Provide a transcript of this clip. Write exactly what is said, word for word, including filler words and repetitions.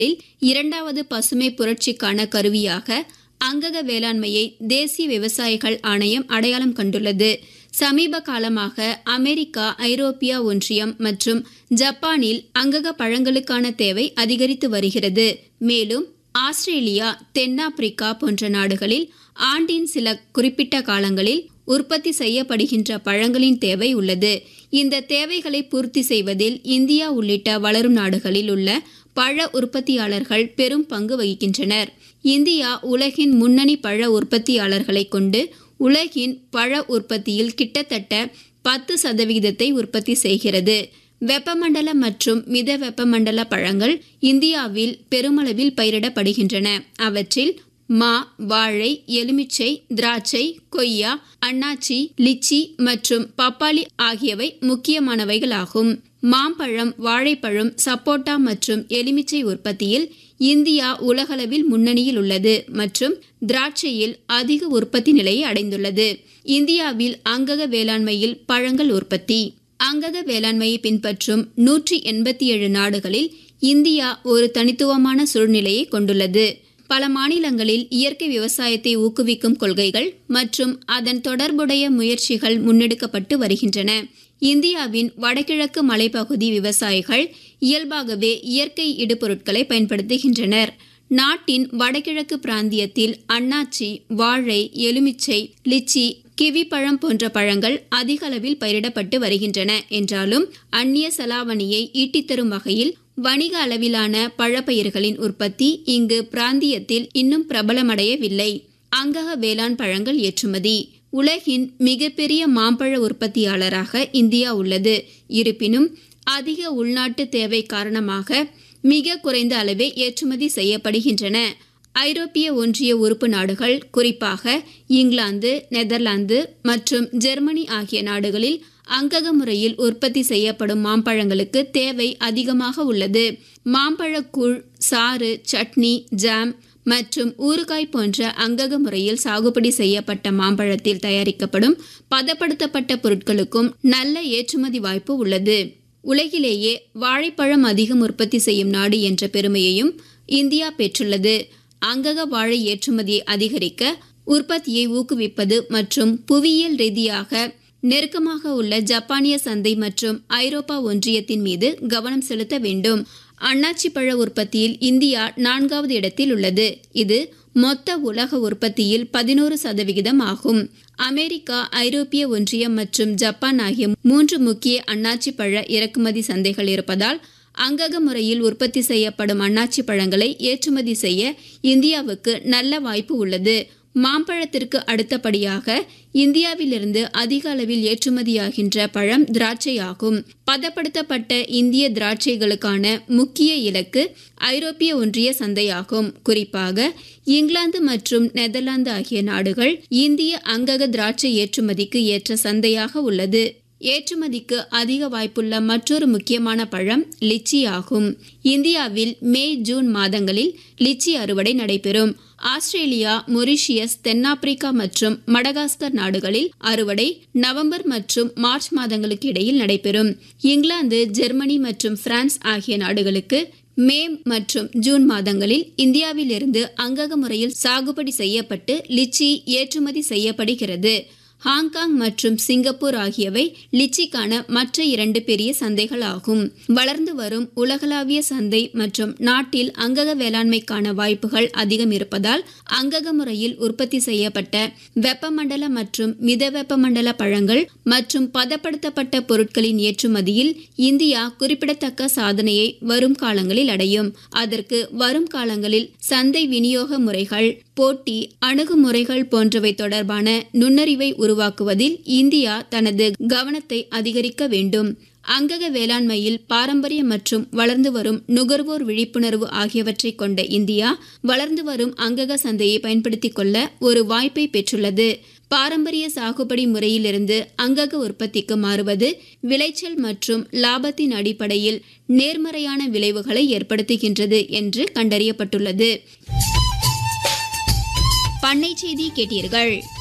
இரண்டாவது பசுமை புரட்சிக்கான கருவியாக அங்கக வேளாண்மையை தேசிய விவசாயிகள் ஆணையம் அடையாளம் கண்டுள்ளது. சமீப காலமாக அமெரிக்கா, ஐரோப்பிய ஒன்றியம் மற்றும் ஜப்பானில் அங்கக பழங்களுக்கான தேவை அதிகரித்து வருகிறது. மேலும் ஆஸ்திரேலியா, தென்னாப்பிரிக்கா போன்ற நாடுகளில் ஆண்டின் சில குறிப்பிட்ட காலங்களில் உற்பத்தி செய்யப்படுகின்ற பழங்களின் தேவை உள்ளது. இந்த தேவைகளை பூர்த்தி செய்வதில் இந்தியா உள்ளிட்ட வளரும் நாடுகளில் உள்ள பழ உற்பத்தியாளர்கள் பெரும் பங்கு வகிக்கின்றனர். இந்தியா உலகின் முன்னணி பழ உற்பத்தியாளர்களை கொண்டு உலகின் பழ உற்பத்தியில் கிட்டத்தட்ட பத்து சதவிகிதத்தை உற்பத்தி செய்கிறது. வெப்பமண்டல மற்றும் மித வெப்பமண்டல பழங்கள் இந்தியாவில் பெருமளவில் பயிரிடப்படுகின்றன. அவற்றில் மா, வாழை, எலுமிச்சை, திராட்சை, கொய்யா, அன்னாச்சி, லிச்சி மற்றும் பப்பாளி ஆகியவை முக்கியமானவைகளாகும். மாம்பழம், வாழைப்பழம், சப்போட்டா மற்றும் எலுமிச்சை உற்பத்தியில் இந்தியா உலகளவில் முன்னணியில் உள்ளது மற்றும் திராட்சையில் அதிக உற்பத்தி நிலையை அடைந்துள்ளது. இந்தியாவில் அங்கக வேளாண்மையில் பழங்கள் உற்பத்தி. அங்கக வேளாண்மையை பின்பற்றும் நூற்றி எண்பத்தி ஏழு நாடுகளில் இந்தியா ஒரு தனித்துவமான சூழ்நிலையை கொண்டுள்ளது. பல மாநிலங்களில் இயற்கை விவசாயத்தை ஊக்குவிக்கும் கொள்கைகள் மற்றும் அதன் தொடர்புடைய முயற்சிகள் முன்னெடுக்கப்பட்டு வருகின்றன. இந்தியாவின் வடகிழக்கு மலைப்பகுதி விவசாயிகள் இயல்பாகவே இயற்கை இடுபொருட்களை பயன்படுத்துகின்றனர். நாட்டின் வடகிழக்கு பிராந்தியத்தில் அன்னாச்சி, வாழை, எலுமிச்சை, லிச்சி, கிவி பழம் போன்ற பழங்கள் அதிக அளவில் பயிரிடப்பட்டு வருகின்றன. என்றாலும் அந்நிய செலாவணியை ஈட்டித்தரும் வகையில் வணிக அளவிலான பழப்பயிர்களின் உற்பத்தி இங்கு பிராந்தியத்தில் இன்னும் பிரபலமடையவில்லை. அங்கக வேளாண் பழங்கள் ஏற்றுமதி. உலகின் மிகப்பெரிய மாம்பழ உற்பத்தியாளராக இந்தியா உள்ளது. இருப்பினும் அதிக உள்நாட்டு தேவை காரணமாக மிக குறைந்த அளவே ஏற்றுமதி செய்யப்படுகின்றன. ஐரோப்பிய ஒன்றிய உறுப்பு நாடுகள், குறிப்பாக இங்கிலாந்து, நெதர்லாந்து மற்றும் ஜெர்மனி ஆகிய நாடுகளில் அங்கக முறையில் உற்பத்தி செய்யப்படும் மாம்பழங்களுக்கு தேவை அதிகமாக உள்ளது. மாம்பழக்கூழ், சாறு, சட்னி, ஜாம் மற்றும் ஊறுகாய் போன்ற அங்கக முறையில் சாகுபடி செய்யப்பட்ட மாம்பழத்தில் தயாரிக்கப்படும் பதப்படுத்தப்பட்ட பொருட்களுக்கும் நல்ல ஏற்றுமதி வாய்ப்பு உள்ளது. உலகிலேயே வாழைப்பழம் அதிகம் உற்பத்தி செய்யும் நாடு என்ற பெருமையையும் இந்தியா பெற்றுள்ளது. அங்கக வாழை ஏற்றுமதியை அதிகரிக்க, உற்பத்தியை ஊக்குவிப்பது மற்றும் புவியியல் ரீதியாக நெருக்கமாக உள்ள ஜப்பானிய சந்தை மற்றும் ஐரோப்பா ஒன்றியத்தின் மீது கவனம் செலுத்த வேண்டும். அன்னாச்சி பழ உற்பத்தியில் இந்தியா நான்காவது இடத்தில் உள்ளது. இது மொத்த உலக உற்பத்தியில் பதினோரு சதவிகிதம் ஆகும். அமெரிக்கா, ஐரோப்பிய ஒன்றியம் மற்றும் ஜப்பான் ஆகிய மூன்று முக்கிய அன்னாச்சி பழ இறக்குமதி சந்தைகள் இருப்பதால் அங்கக முறையில் உற்பத்தி செய்யப்படும் அன்னாச்சி பழங்களை ஏற்றுமதி செய்ய இந்தியாவுக்கு நல்ல வாய்ப்பு உள்ளது. மாம்பழத்திற்கு அடுத்தபடியாக இந்தியாவிலிருந்து அதிக அளவில் ஏற்றுமதியாகின்ற பழம் திராட்சை ஆகும். பதப்படுத்தப்பட்ட இந்திய திராட்சைகளுக்கான முக்கிய இலக்கு ஐரோப்பிய ஒன்றிய சந்தையாகும். குறிப்பாக இங்கிலாந்து மற்றும் நெதர்லாந்து ஆகிய நாடுகள் இந்திய அங்கக திராட்சை ஏற்றுமதிக்கு ஏற்ற சந்தையாக உள்ளது. ஏற்றுமதிக்கு அதிக வாய்ப்புள்ள மற்றொரு முக்கியமான பழம் லிச்சி ஆகும். இந்தியாவில் மே, ஜூன் மாதங்களில் லிச்சி அறுவடை நடைபெறும். ஆஸ்திரேலியா, மொரிஷியஸ், தென்னாப்பிரிக்கா மற்றும் மடகாஸ்கர் நாடுகளில் அறுவடை நவம்பர் மற்றும் மார்ச் மாதங்களுக்கு இடையில் நடைபெறும். இங்கிலாந்து, ஜெர்மனி மற்றும் பிரான்ஸ் ஆகிய நாடுகளுக்கு மே மற்றும் ஜூன் மாதங்களில் இந்தியாவிலிருந்து அங்கக முறையில் சாகுபடி செய்யப்பட்டு லிச்சி ஏற்றுமதி செய்யப்படுகிறது. ஹாங்காங் மற்றும் சிங்கப்பூர் ஆகியவை லிச்சிக்கான மற்ற இரண்டு பெரிய சந்தைகள் ஆகும். வளர்ந்து வரும் உலகளாவிய சந்தை மற்றும் நாட்டில் அங்கக வேளாண்மைக்கான வாய்ப்புகள் அதிகம் இருப்பதால் அங்கக முறையில் உற்பத்தி செய்யப்பட்ட வெப்பமண்டல மற்றும் மித வெப்பமண்டல பழங்கள் மற்றும் பதப்படுத்தப்பட்ட பொருட்களின் ஏற்றுமதியில் இந்தியா குறிப்பிடத்தக்க சாதனையை வரும் காலங்களில் அடையும். அதற்கு வரும் காலங்களில் சந்தை விநியோக முறைகள், போட்டி, அணுகுமுறைகள் போன்றவை தொடர்பான நுண்ணறிவை உருவாக்குவதில் இந்தியா தனது கவனத்தை அதிகரிக்க வேண்டும். அங்கக வேளாண்மையில் பாரம்பரிய மற்றும் வளர்ந்து வரும் நுகர்வோர் விழிப்புணர்வு ஆகியவற்றை கொண்ட இந்தியா வளர்ந்து வரும் அங்கக சந்தையை பயன்படுத்திக் கொள்ள ஒரு வாய்ப்பை பெற்றுள்ளது. பாரம்பரிய சாகுபடி முறையிலிருந்து அங்கக உற்பத்திக்கு மாறுவது விளைச்சல் மற்றும் லாபத்தின் அடிப்படையில் நேர்மறையான விளைவுகளை ஏற்படுத்துகின்றது என்று கண்டறியப்பட்டுள்ளது. பண்ணை செய்தி கேட்டீர்கள்.